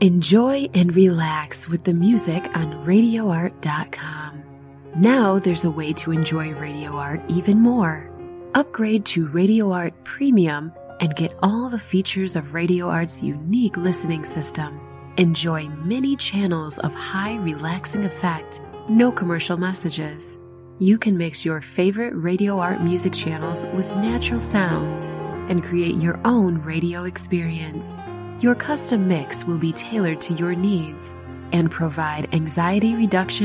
Enjoy and relax with the music on RadioArt.com. Now there's a way to enjoy Radio Art even more. Upgrade to Radio Art Premium and get all the features of Radio Art's unique listening system. Enjoy many channels of high relaxing effect, no commercial messages. You can mix your favorite Radio Art music channels with natural sounds and create your own radio experience. Your custom mix will be tailored to your needs and provide anxiety reduction